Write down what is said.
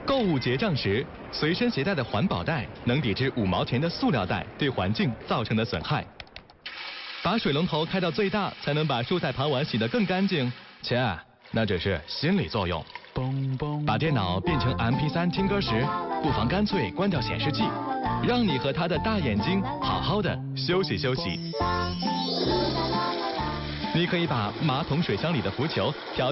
购物结账时，随身携带的环保袋能抵制5毛钱的塑料袋对环境造成的损害。把水龙头开到最大，才能把蔬菜盘碗洗得更干净。切，那只是心理作用。把电脑变成 MP3 听歌时，不妨干脆关掉显示器，让你和他的大眼睛好好的休息休息。你可以把马桶水箱里的浮球调